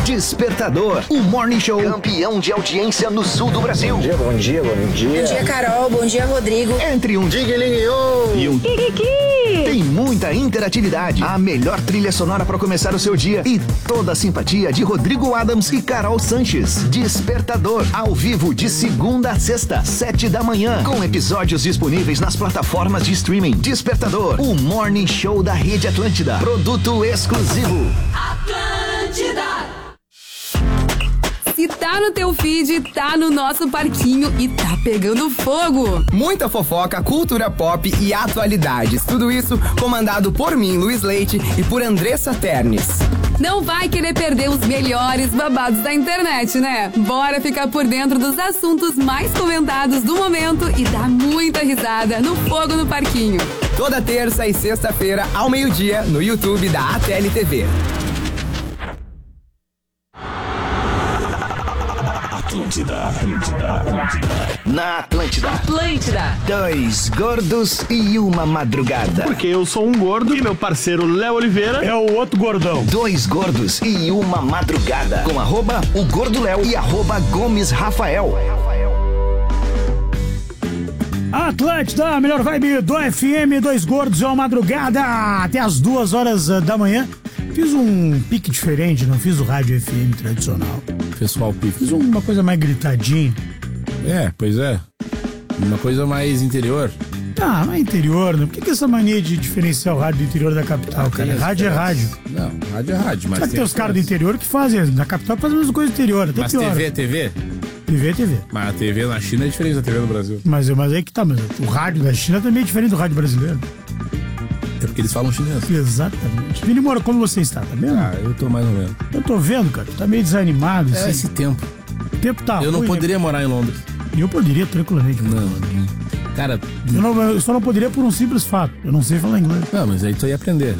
Despertador, o Morning Show campeão de audiência no sul do Brasil. Bom dia, bom dia, bom dia. Bom dia, Carol. Bom dia, Rodrigo. Entre um Diguelinho e um Kikiki. Tem muita interatividade, a melhor trilha sonora para começar o seu dia e toda a simpatia de Rodrigo Adams e Carol Sanches. Despertador, ao vivo de segunda a sexta, 7 da manhã, com episódios disponíveis nas plataformas de streaming. Despertador, o Morning Show da Rede Atlântida. Produto exclusivo. Atlântida. Se tá no teu feed, tá no nosso parquinho e tá pegando fogo. Muita fofoca, cultura pop e atualidades. Tudo isso comandado por mim, Luiz Leite, e por Andressa Ternes. Não vai querer perder os melhores babados da internet, né? Bora ficar por dentro dos assuntos mais comentados do momento e dar muita risada no Fogo no Parquinho. Toda terça e sexta-feira, ao meio-dia, no YouTube da ATL TV. Na Atlântida. Dois gordos e uma madrugada. Porque eu sou um gordo e meu parceiro Léo Oliveira é o outro gordão. Dois gordos e uma madrugada. Com @o Gordo Léo e @Gomes Rafael. Atlântida, a melhor vibe do FM, dois gordos e uma madrugada. Até as 2 horas da manhã. Fiz um pique diferente, não fiz o rádio FM tradicional. Pessoal pique. Fiz uma coisa mais gritadinha. Pois é. Uma coisa mais interior. Ah, mais interior, né? Por que essa mania de diferenciar o rádio do interior da capital, cara? Rádio é rádio. Não, rádio é rádio, mas tem os caras do interior que fazem, na capital fazem a mesma coisa do interior, até mas pior. TV é TV? TV é TV. Mas a TV na China é diferente da TV no Brasil. Mas aí que tá, mas o rádio da China também é diferente do rádio brasileiro. É porque eles falam chinês. Exatamente. Vini Moura, como você está? Tá vendo? Eu tô mais ou menos. Eu tô vendo, cara. Tu tá meio desanimado. É, assim. esse tempo. O tempo tá ruim. Eu não poderia morar em Londres. Eu poderia, tranquilamente. Não. Cara... Eu só não poderia por um simples fato. Eu não sei falar inglês. Não, mas aí tu ia aprender.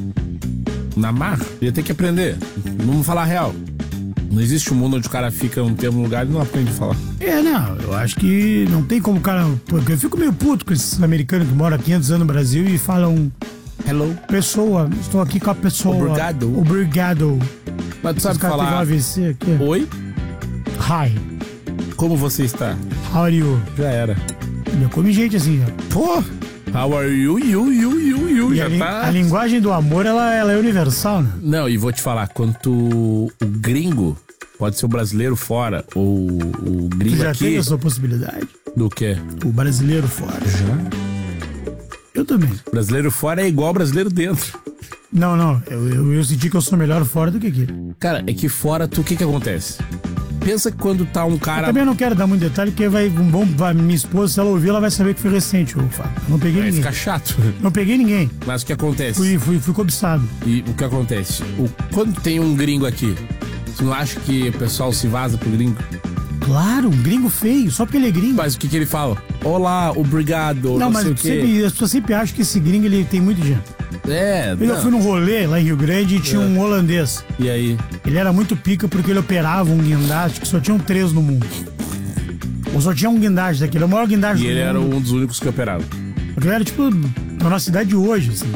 Na marra, ia ter que aprender. Vamos falar a real. Não existe um mundo onde o cara fica um tempo no lugar e não aprende a falar. Não. Eu acho que não tem como o cara... Porque eu fico meio puto com esses americanos que moram há 500 anos no Brasil e falam... Hello. Pessoa. Estou aqui com a pessoa. Obrigado. Mas tu sabe falar... AVC aqui. Oi? Hi. Como você está? How are you? Já era. Eu comi gente assim, ó. Pô! How are you? You. Já tá... A linguagem do amor, ela é universal, né? Não, e vou te falar, quanto o gringo pode ser o brasileiro fora, ou o gringo tu já aqui... teve essa possibilidade? Do quê? O brasileiro fora. Já? Eu também. Brasileiro fora é igual brasileiro dentro. Não. Eu senti que eu sou melhor fora do que aqui. Cara, é que fora, o que acontece? Pensa que quando tá um cara... Eu também não quero dar muito detalhe, porque minha esposa, se ela ouvir, ela vai saber que foi recente, o Fábio. Não peguei ninguém. Vai ficar chato. Não peguei ninguém. Mas o que acontece? Fui cobiçado. E o que acontece? Quando tem um gringo aqui, você não acha que o pessoal se vaza pro gringo? Claro, um gringo feio, só porque ele é gringo. Mas o que ele fala? Olá, obrigado, não mas sei as pessoas sempre acham que esse gringo, ele tem muito dinheiro. Eu fui num rolê lá em Rio Grande e tinha um holandês. E aí? Ele era muito pica porque ele operava um guindaste que só tinham 3 no mundo. Ou só tinha um guindaste daquele, é o maior guindaste do mundo. E ele era um dos únicos que operava. Porque ele era tipo na nossa cidade de hoje, assim.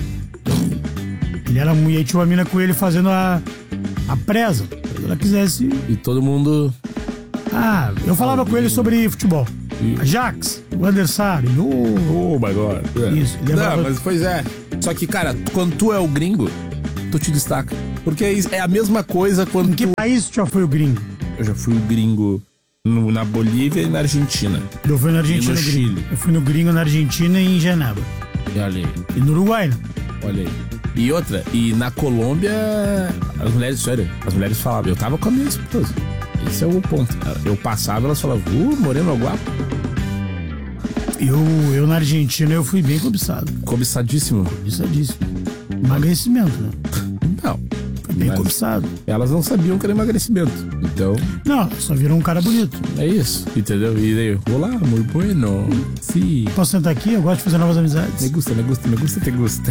Ele era muito. E aí tinha uma mina com ele fazendo a presa. Se ela quisesse. E todo mundo. Eu falava com ele sobre futebol. Ajax, o Andersar, Oh my God. Isso. Não, mas pois é. Só que, cara, quando tu é o gringo, tu te destaca. Porque é a mesma coisa quando Em que país tu já foi o gringo? Eu já fui o gringo na Bolívia e na Argentina. Eu fui na Argentina. E no Chile. Eu fui no gringo na Argentina e em Genebra. E olha aí. E no Uruguai, né? Olha aí. E outra, e na Colômbia, as mulheres falavam, eu tava com a minha esposa. Esse é o ponto. Eu passava, elas falavam, moreno guapo. Eu na Argentina, eu fui bem cobiçado. Cobiçadíssimo? Cobiçadíssimo. Emagrecimento, né? Não. Foi bem cobiçado. Elas não sabiam que era emagrecimento. Então... Não, só viram um cara bonito. É isso, entendeu? E daí, olá, muito bueno. Sim. Posso sentar aqui? Eu gosto de fazer novas amizades. Me gusta, te gusta.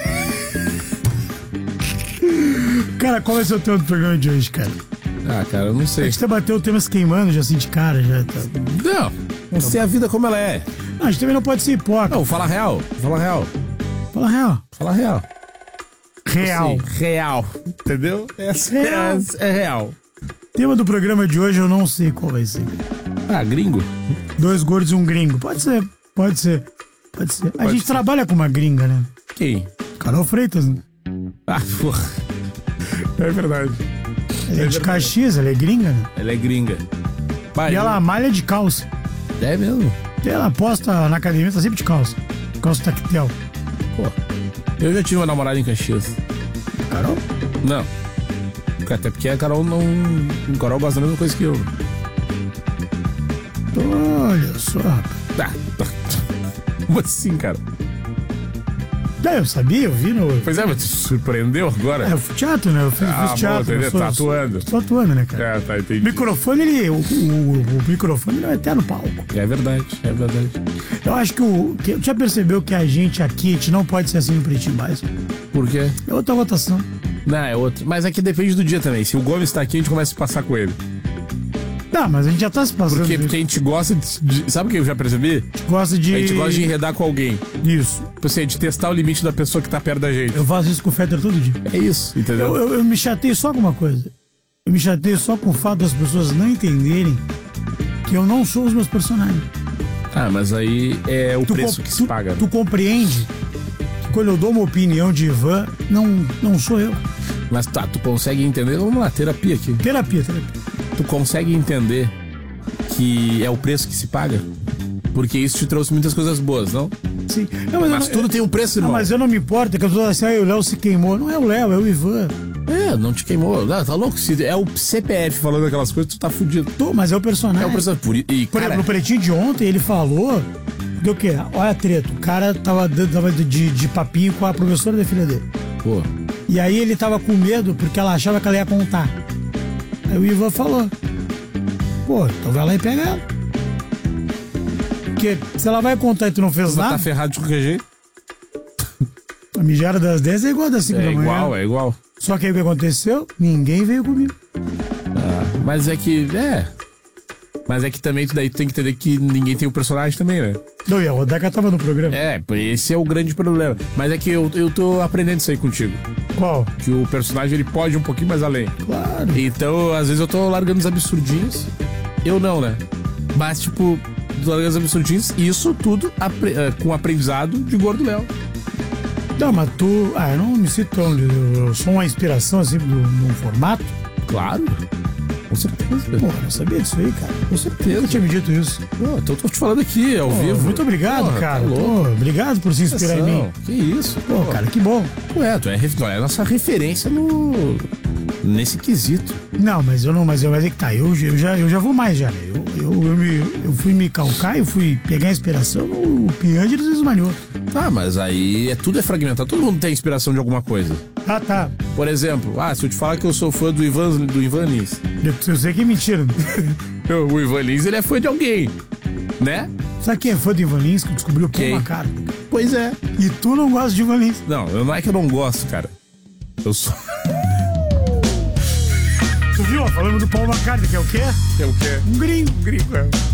Cara, qual vai ser o tema do programa de hoje, cara? Cara, eu não sei. A gente até bateu temas queimando, já assim de cara, já tá. Não, vamos ser a vida como ela é. Não, a gente também não pode ser hipócrita. Não, fala real. Fala real. Real. Assim, real. Entendeu? É real. Tema do programa de hoje eu não sei qual vai ser. Ah, gringo? 2 gordos e um gringo. Pode ser. A gente trabalha com uma gringa, né? Quem? Carol Freitas, né? Ah, porra. É verdade. Ela é de Caxias, ela é gringa, né? Ela é gringa. Pai, E ela malha de calça. É mesmo? Ela posta na academia, tá sempre de calça. Calça tactel. Pô. Eu já tive uma namorada em Caxias. Carol? Não. Até porque a Carol não... A Carol gosta da mesma coisa que eu. Olha só, rapaz. Tá. Como assim, cara? Eu sabia, eu vi no... Pois é, mas te surpreendeu agora? Eu fui teatro, né? Eu fiz teatro. Bom, tá atuando. Tô atuando, né, cara? Tá, entendi. O microfone, ele... O microfone não é até no palco. É verdade. Eu acho que já percebeu que a gente aqui, a gente não pode ser assim no Pretinho Básico. Por quê? É outra votação. Não, é outro. Mas aqui depende do dia também. Se o Gomes tá aqui, a gente começa a passar com ele. Não, mas a gente já tá se passando. Porque a gente gosta de... Sabe o que eu já percebi? A gente gosta de enredar com alguém. Isso. Tipo assim, de testar o limite da pessoa que tá perto da gente. Eu faço isso com o Fetter todo dia. É isso, entendeu? Eu me chateio só com uma coisa. Eu me chateio só com o fato das pessoas não entenderem que eu não sou os meus personagens. Ah, mas aí é o preço que se paga. Tu compreende que quando eu dou uma opinião de Ivan, não sou eu. Mas tá, tu consegue entender? Vamos lá, terapia aqui. Terapia. Tu consegue entender que é o preço que se paga? Porque isso te trouxe muitas coisas boas, não? Sim. Mas tudo tem um preço, irmão. Não, mas eu não me importo, que as pessoas assim, o Léo se queimou. Não é o Léo, é o Ivan. Não te queimou. Não, tá louco? Se é o CPF falando aquelas coisas, tu tá fudido. Mas é o personagem. É o personagem. Por exemplo, no Pretinho de ontem, ele falou do quê? Olha a treta. O cara tava de papinho com a professora da filha dele. Pô. E aí ele tava com medo porque ela achava que ela ia contar. Aí o Ivan falou: pô, então vai lá e pega ela. Porque se ela vai contar e tu não fez nada. Tá ferrado de qualquer jeito. A mijada das 10 é igual a das 5 da manhã. É igual. Só que aí o que aconteceu? Ninguém veio comigo. Mas é que. Mas é que também daí tu tem que entender que ninguém tem o personagem também, né? Não, e a Rodaica tava no programa. Esse é o grande problema. Mas é que eu tô aprendendo isso aí contigo. Qual? Que o personagem ele pode ir um pouquinho mais além. Claro. Então, às vezes eu tô largando os absurdinhos. Eu não, né? Mas, tipo, tô largando os absurdinhos. E isso tudo com aprendizado de Gordo Léo. Não, mas tu... eu não me sinto tão... Eu sou uma inspiração, assim, num formato. Claro. Com certeza. Porra, não sabia disso aí, cara. Com certeza. Eu tinha me dito isso. Então tô te falando aqui, ao vivo. Muito obrigado, cara. Tá louco. Obrigado por se inspirar em mim. Que isso. Pô, cara, que bom. Tu é a nossa referência nesse quesito. Não, mas é que tá. Eu já vou mais já, né? Eu fui me calcar, eu fui pegar inspiração no Piangers e Esmanhoto. Tá, mas aí tudo é fragmentado. Todo mundo tem inspiração de alguma coisa. Ah, tá. Por exemplo, se eu te falar que eu sou fã do Ivan Lins. Eu sei que é mentira. O Ivan Lins, ele é fã de alguém, né? Sabe quem é fã do Ivan Lins que descobriu o Paul McCartney? Pois é. E tu não gosta de Ivan Lins? Não é que eu não gosto, cara. Eu sou... Tu viu? Falando do Paul McCartney, que é o quê? É o quê? Um gringo. Um gringo,